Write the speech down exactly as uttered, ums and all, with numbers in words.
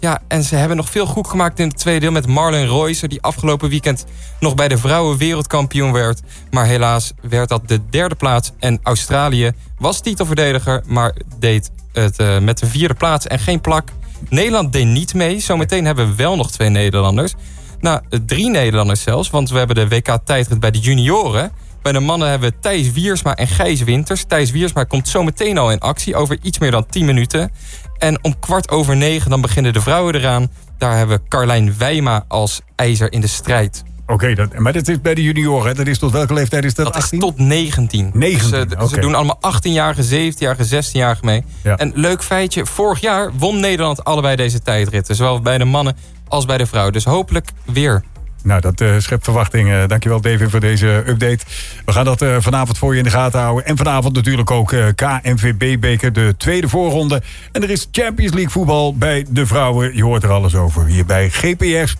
Ja, en ze hebben nog veel goed gemaakt in het tweede deel met Marlon Roycer, die afgelopen weekend nog bij de vrouwen wereldkampioen werd. Maar helaas werd dat de derde plaats. En Australië was titelverdediger, maar deed het uh, met de vierde plaats en geen plak. Nederland deed niet mee. Zometeen hebben we wel nog twee Nederlanders. Nou, drie Nederlanders zelfs, want we hebben de W K-tijdrit bij de junioren. Bij de mannen hebben we Thijs Wiersma en Gijs Winters. Thijs Wiersma komt zometeen al in actie, over iets meer dan tien minuten. En om kwart over negen dan beginnen de vrouwen eraan. Daar hebben we Carlijn Wijma als ijzer in de strijd. Oké, okay, maar dat is bij de junioren. Dat is tot welke leeftijd is dat? Dat achttien? is tot negentien. negentien, Dus, uh, okay. Ze doen allemaal achttienjarigen, zeventienjarigen, zestienjarigen mee. Ja. En leuk feitje, vorig jaar won Nederland allebei deze tijdritten. Zowel bij de mannen als bij de vrouwen. Dus hopelijk weer. Nou, dat uh, schept verwachting. Uh, dankjewel, David, voor deze update. We gaan dat uh, vanavond voor je in de gaten houden. En vanavond natuurlijk ook uh, K N V B-beker, de tweede voorronde. En er is Champions League voetbal bij de vrouwen. Je hoort er alles over hier bij G P S.